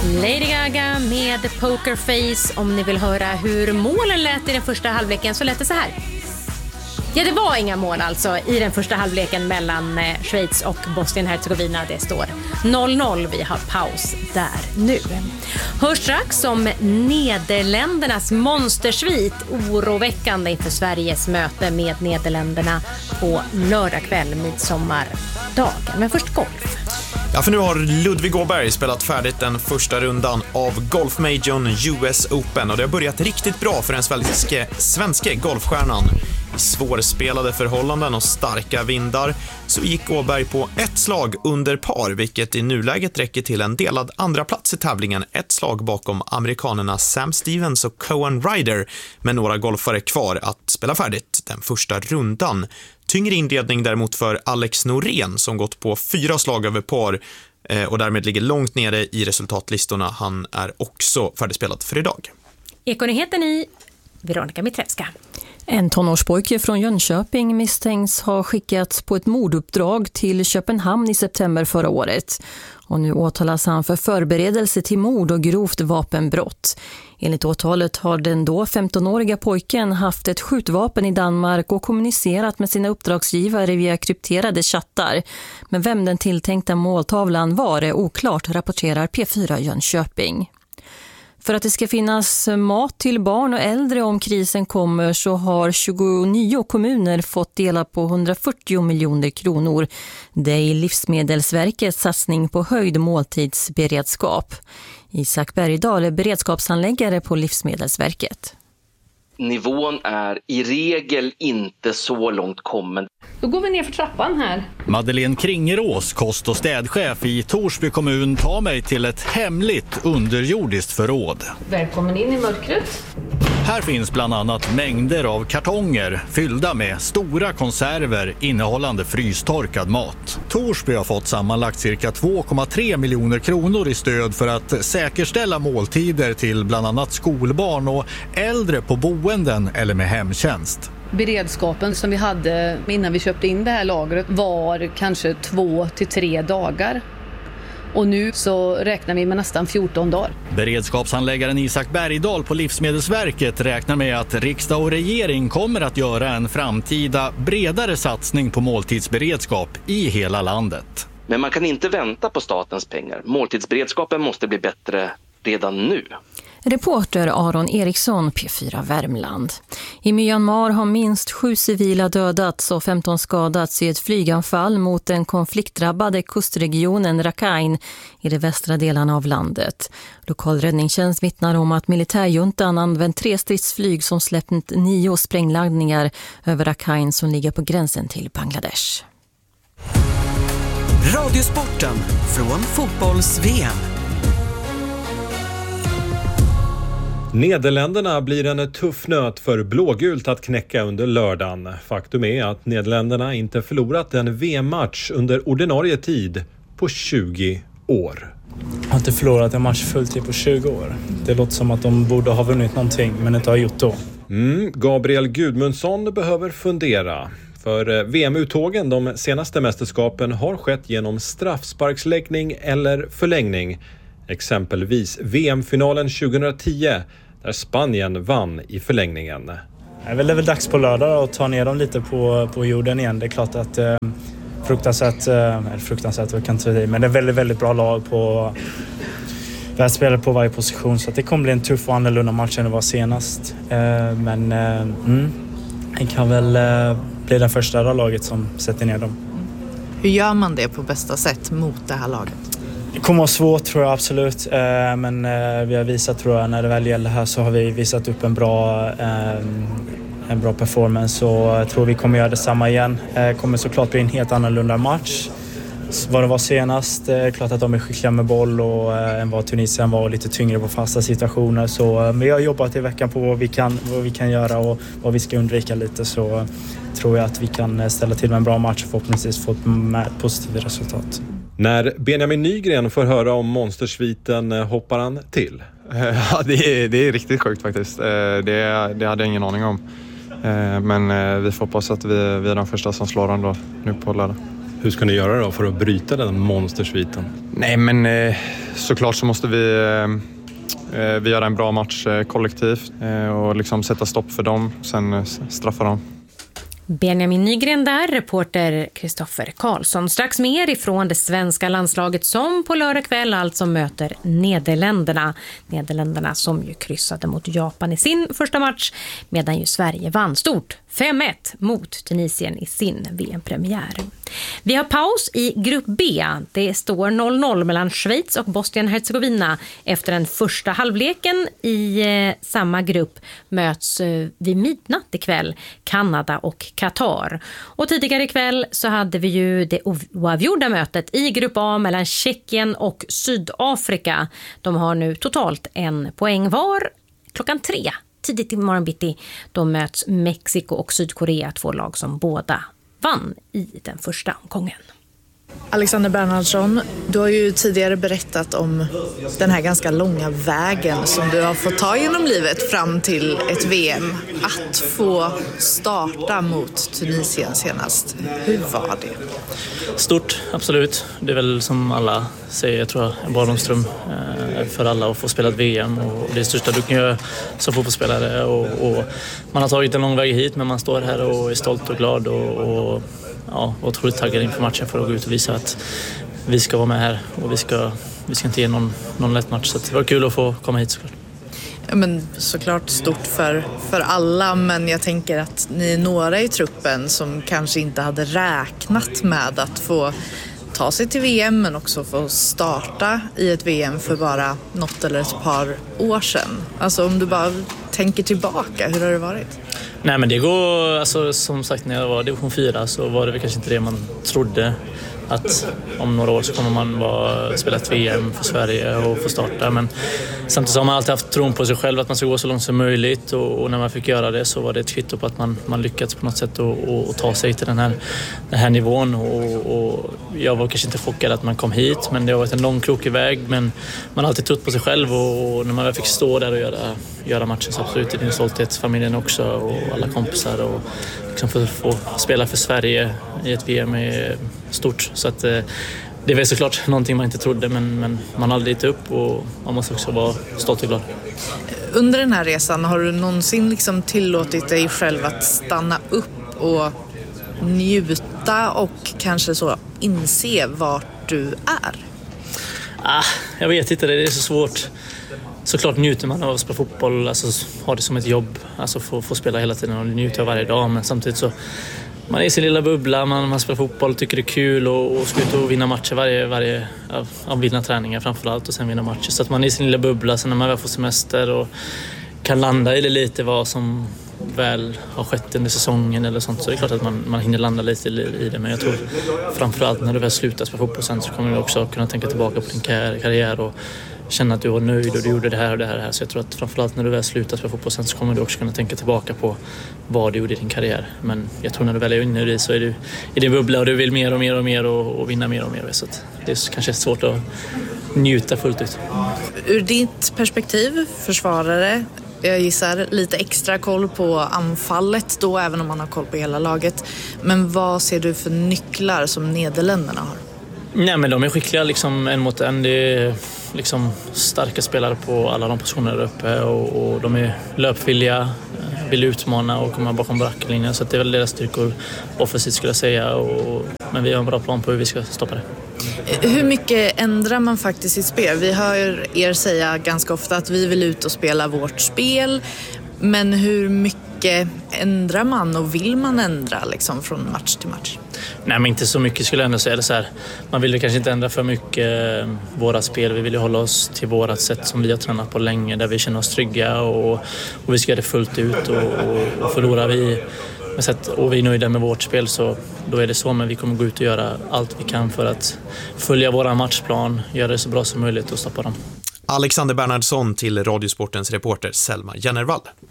Lady Gaga med Pokerface. Om ni vill höra hur målen lät i den första halvleken så lät det så här. Ja, det var inga mål alltså i den första halvleken mellan Schweiz och Bosnien-Hercegovina. Det står 0-0. Vi har paus där nu. Hör strax om Nederländernas monstersvit. Oroväckande inför Sveriges möte med Nederländerna på lördag kväll, midsommardagen. Men först golf. Ja, för nu har Ludvig Åberg spelat färdigt den första rundan av golfmajorn US Open och det har börjat riktigt bra för den svenske golfstjärnan. I svårspelade förhållanden och starka vindar så gick Åberg på ett slag under par, vilket i nuläget räcker till en delad andra plats i tävlingen, ett slag bakom amerikanerna Sam Stevens och Cohen Ryder, med några golfare kvar att spela färdigt den första rundan. Tyngre inledning däremot för Alex Norén som gått på 4 slag över par och därmed ligger långt nere i resultatlistorna. Han är också färdigspelad för idag. Ekonyheten i Veronica Mitrevska. En tonårspojke från Jönköping misstänks ha skickats på ett morduppdrag till Köpenhamn i september förra året. Och nu åtalas han för förberedelse till mord och grovt vapenbrott. Enligt åtalet har den då 15-åriga pojken haft ett skjutvapen i Danmark och kommunicerat med sina uppdragsgivare via krypterade chattar. Men vem den tilltänkta måltavlan var är oklart, rapporterar P4 Jönköping. För att det ska finnas mat till barn och äldre om krisen kommer så har 29 kommuner fått dela på 140 miljoner kronor. Det är Livsmedelsverkets satsning på höjd måltidsberedskap. Isak Bergdahl är beredskapsanläggare på Livsmedelsverket. Nivån är i regel inte så långt kommen. Då går vi ner för trappan här. Madeleine Kringerås, kost- och städchef i Torsby kommun, tar mig till ett hemligt underjordiskt förråd. Välkommen in i mörkret. Här finns bland annat mängder av kartonger fyllda med stora konserver innehållande frystorkad mat. Torsby har fått sammanlagt cirka 2,3 miljoner kronor i stöd för att säkerställa måltider till bland annat skolbarn och äldre på boenden eller med hemtjänst. Beredskapen som vi hade innan vi köpte in det här lagret var kanske 2 till 3 dagar. Och nu så räknar vi med nästan 14 dagar. Beredskapsanläggaren Isak Bergdahl på Livsmedelsverket räknar med att riksdag och regering kommer att göra en framtida bredare satsning på måltidsberedskap i hela landet. Men man kan inte vänta på statens pengar. Måltidsberedskapen måste bli bättre redan nu. Reporter Aron Eriksson, P4 Värmland. I Myanmar har minst 7 civila dödats och 15 skadats i ett flyganfall mot den konfliktdrabbade kustregionen Rakhine i de västra delarna av landet. Lokal räddningstjänst vittnar om att militärjuntan använt 3 stridsflyg som släppt 9 sprängladdningar över Rakhine som ligger på gränsen till Bangladesh. Radiosporten från fotbolls-VM. Nederländerna blir en tuff nöt för blågult att knäcka under lördagen. Faktum är att Nederländerna inte förlorat en VM-match under ordinarie tid på 20 år. Jag har inte förlorat en match fulltid på 20 år. Det låter som att de borde ha vunnit någonting men inte har gjort då. Gabriel Gudmundsson behöver fundera. För VM-uttågen de senaste mästerskapen har skett genom straffsparksläggning eller förlängning. Exempelvis VM-finalen 2010 där Spanien vann i förlängningen. Det är väl dags på lördag att ta ner dem lite på jorden igen. Det är klart att fruktansvärt jag kan inte säga, men det är väldigt, väldigt bra lag på världsspelare på varje position. Så att det kommer bli en tuff och annorlunda match än det var senast. Men det kan väl bli den första laget som sätter ner dem. Hur gör man det på bästa sätt mot det här laget? Det kommer vara svårt tror jag absolut, men vi har visat tror jag när det väl gäller här så har vi visat upp en bra performance och jag tror vi kommer göra detsamma igen. Kommer såklart bli en helt annorlunda match. Vad det var senast, klart att de är skickliga med boll och än vad Tunisien var lite tyngre på fasta situationer. Så, men jag har jobbat i veckan på vad vi kan göra och vad vi ska undvika lite så tror jag att vi kan ställa till med en bra match och förhoppningsvis få ett positivt resultat. När Benjamin Nygren får höra om monstersviten hoppar han till. Ja, det är riktigt sjukt faktiskt. Det hade jag ingen aning om. Men vi får hoppas att vi är de första som slår dem då nu på lördag. Hur ska ni göra då för att bryta den monstersviten? Nej, men såklart så måste vi göra en bra match kollektivt och liksom sätta stopp för dem, sen straffa dem. Benjamin Nygren där, reporter Kristoffer Karlsson. Strax mer ifrån det svenska landslaget som på lördag kväll alltså möter Nederländerna. Nederländerna som ju kryssade mot Japan i sin första match, medan ju Sverige vann stort 5-1 mot Tunisien i sin VM-premiär. Vi har paus i grupp B. Det står 0-0 mellan Schweiz och Bosnien-Herzegovina. Efter den första halvleken i samma grupp möts vid midnatt ikväll Kanada och Qatar. Och tidigare ikväll så hade vi ju det oavgjorda mötet i grupp A mellan Tjeckien och Sydafrika. De har nu totalt 1 poäng var. Klockan 3 tidigt i morgon bitti, då möts Mexiko och Sydkorea, 2 lag som båda vann i den första omgången. Alexander Bernhardsson, du har ju tidigare berättat om den här ganska långa vägen som du har fått ta genom livet fram till ett VM. Att få starta mot Tunisien senast, hur var det? Stort, absolut. Det är väl som alla säger, jag tror en barndomsdröm för alla att få spela ett VM. Och det är det största du kan göra som fotbollsspelare. Och man har tagit en lång väg hit, men man står här och är stolt och glad och otroligt taggad inför matchen för att gå ut och visa att vi ska vara med här och vi ska inte ge någon lätt match. Så det var kul att få komma hit såklart. Ja, men såklart stort för alla, men jag tänker att ni är några i truppen som kanske inte hade räknat med att få ta sig till VM, men också få starta i ett VM för bara något eller ett par år sedan. Alltså om du bara tänker tillbaka, hur har det varit? Nej, men det går, alltså, som sagt, när jag var division 4 så var det väl kanske inte det man trodde, att om några år så kommer man spela ett VM för Sverige och få starta. Men samtidigt har man alltid haft tron på sig själv att man ska gå så långt som möjligt, och när man fick göra det så var det ett kvitto på att man lyckats på något sätt och ta sig till den här nivån. Och jag var kanske inte chockad att man kom hit, men det har varit en lång krokig väg, men man har alltid trott på sig själv, och när man väl fick stå där och göra matchen så absolut är det en stolthet, familjen också och alla kompisar, och liksom få spela för Sverige i ett VM är stort. Så att det är väl såklart någonting man inte trodde, men man har aldrig gett upp, och man måste också vara stolt och glad. Under den här resan, har du någonsin liksom tillåtit dig själv att stanna upp och njuta och kanske så inse vart du är? Jag vet inte, det är så svårt. Såklart njuter man av att spela fotboll, alltså ha det som ett jobb, alltså få spela hela tiden och njuta varje dag, men samtidigt så man är i sin lilla bubbla, man spelar fotboll, tycker det är kul och ska ut och vinna matcher varje vinna träningar framförallt, och sen vinna matcher, så att man är i sin lilla bubbla. Sen när man väl får semester och kan landa i det lite vad som väl har skett under säsongen eller sånt, så det är klart att man hinner landa lite i det, men jag tror framförallt när du väl slutar spela fotboll sen så kommer du också kunna tänka tillbaka på din karriär och känna att du var nöjd och du gjorde det här och det här. Så jag tror att framförallt när du väl slutar spela fotboll sen så kommer du också kunna tänka tillbaka på vad du gjorde i din karriär. Men jag tror när du väl är inne i det så är du i din bubbla och du vill mer och mer och mer och vinna mer och mer. Så att det är kanske svårt att njuta fullt ut. Ur ditt perspektiv, försvarare, jag gissar lite extra koll på anfallet då, även om man har koll på hela laget. Men vad ser du för nycklar som Nederländerna har? Nej, men de är skickliga liksom en mot en. Det är liksom starka spelare på alla de positioner där uppe, och de är löpvilliga, vill utmana och komma bakom backlinjen, så att det är väl deras styrkor offensivt skulle jag säga, men vi har en bra plan på hur vi ska stoppa det. Hur mycket ändrar man faktiskt sitt spel? Vi hör er säga ganska ofta att vi vill ut och spela vårt spel, men hur mycket ändrar man och vill man ändra liksom från match till match? Nej, men inte så mycket skulle jag ändå säga. Det så här, man vill kanske inte ändra för mycket våra spel. Vi vill ju hålla oss till vårat sätt som vi har tränat på länge, där vi känner oss trygga och vi ska göra det fullt ut, och förlorar vi och vi är nöjda med vårt spel, så då är det så, men vi kommer gå ut och göra allt vi kan för att följa våra matchplan, göra det så bra som möjligt och stoppa dem. Alexander Bernhardsson till Radiosportens reporter Selma Jennervall.